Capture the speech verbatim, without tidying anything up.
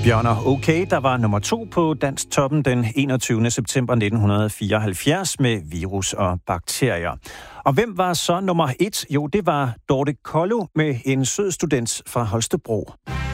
Bjørner Okay, der var nummer to på Dansktoppen den enogtyvende september nitten fireoghalvfjerds med virus og bakterier. Og hvem var så nummer et? Jo, det var Dorte Kollo med En sød student fra Holstebro.